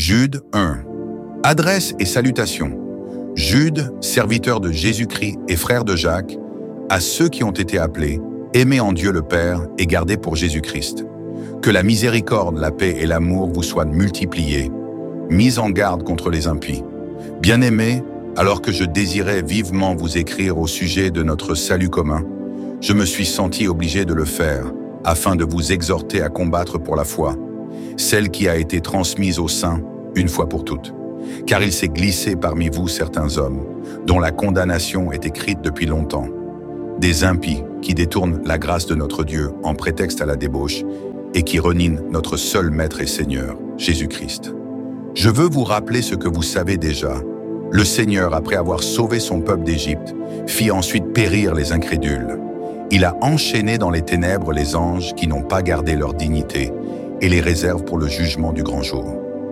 Jude 1. Adresse et salutations. Jude, serviteur de Jésus-Christ et frère de Jacques, à ceux qui ont été appelés, aimés en Dieu le Père et gardés pour Jésus-Christ. Que la miséricorde, la paix et l'amour vous soient multipliés, mis en garde contre les impies. Bien-aimés, alors que je désirais vivement vous écrire au sujet de notre salut commun, je me suis senti obligé de le faire, afin de vous exhorter à combattre pour la foi, celle qui a été transmise aux saints une fois pour toutes. Car il s'est glissé parmi vous certains hommes, dont la condamnation est écrite depuis longtemps, des impies qui détournent la grâce de notre Dieu en prétexte à la débauche et qui renient notre seul Maître et Seigneur, Jésus-Christ. Je veux vous rappeler ce que vous savez déjà. Le Seigneur, après avoir sauvé son peuple d'Égypte, fit ensuite périr les incrédules. Il a enchaîné dans les ténèbres les anges qui n'ont pas gardé leur dignité et les réserve pour le jugement du grand jour.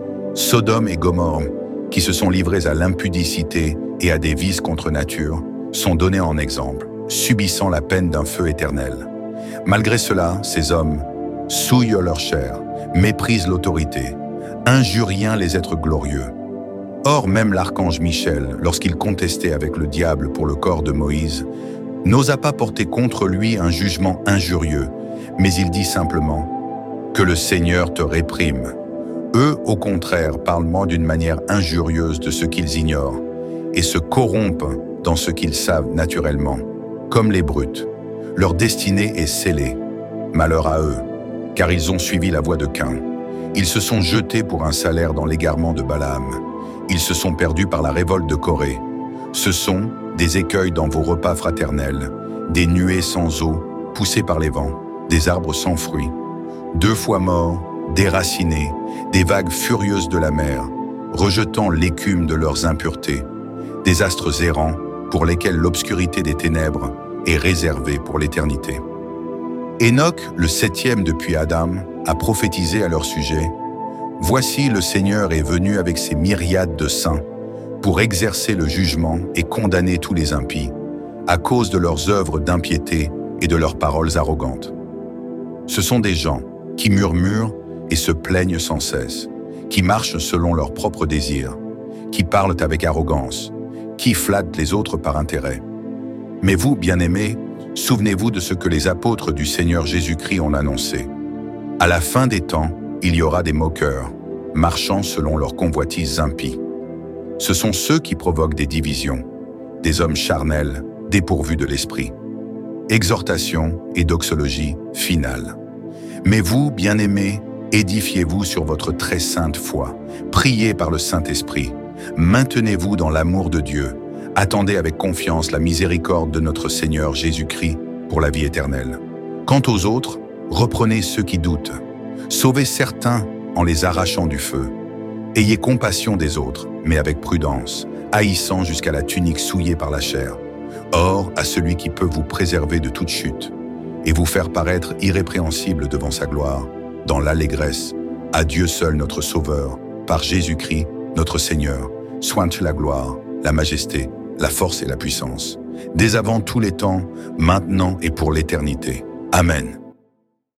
Sodome et Gomorrhe, qui se sont livrés à l'impudicité et à des vices contre nature, sont donnés en exemple, subissant la peine d'un feu éternel. Malgré cela, ces hommes souillent leur chair, méprisent l'autorité, injurient les êtres glorieux. Or, même l'archange Michel, lorsqu'il contestait avec le diable pour le corps de Moïse, n'osa pas porter contre lui un jugement injurieux, mais il dit simplement « Que le Seigneur te réprime ». Eux, au contraire, parlent d'une manière injurieuse de ce qu'ils ignorent et se corrompent dans ce qu'ils savent naturellement, comme les brutes. Leur destinée est scellée. Malheur à eux, car ils ont suivi la voie de Caïn. Ils se sont jetés pour un salaire dans l'égarement de Balaam. Ils se sont perdus par la révolte de Corée. Ce sont des écueils dans vos repas fraternels, des nuées sans eau, poussées par les vents, des arbres sans fruits, 2 fois morts, déracinés, des vagues furieuses de la mer, rejetant l'écume de leurs impuretés, des astres errants pour lesquels l'obscurité des ténèbres est réservée pour l'éternité. Enoch, le 7e depuis Adam, a prophétisé à leur sujet « Voici le Seigneur est venu avec ses myriades de saints pour exercer le jugement et condamner tous les impies, à cause de leurs œuvres d'impiété et de leurs paroles arrogantes. » Ce sont des gens qui murmurent et se plaignent sans cesse, qui marchent selon leurs propres désirs, qui parlent avec arrogance, qui flattent les autres par intérêt. Mais vous, bien-aimés, souvenez-vous de ce que les apôtres du Seigneur Jésus-Christ ont annoncé. À la fin des temps, il y aura des moqueurs, marchant selon leurs convoitises impies. Ce sont ceux qui provoquent des divisions, des hommes charnels, dépourvus de l'esprit. Exhortation et doxologie finale. Mais vous, bien-aimés, édifiez-vous sur votre très sainte foi, priez par le Saint-Esprit, maintenez-vous dans l'amour de Dieu, attendez avec confiance la miséricorde de notre Seigneur Jésus-Christ pour la vie éternelle. Quant aux autres, reprenez ceux qui doutent, sauvez certains en les arrachant du feu. Ayez compassion des autres, mais avec prudence, haïssant jusqu'à la tunique souillée par la chair. Or, à celui qui peut vous préserver de toute chute et vous faire paraître irrépréhensible devant sa gloire, dans l'allégresse, à Dieu seul notre Sauveur, par Jésus-Christ, notre Seigneur, soigne la gloire, la majesté, la force et la puissance, dès avant tous les temps, maintenant et pour l'éternité. Amen.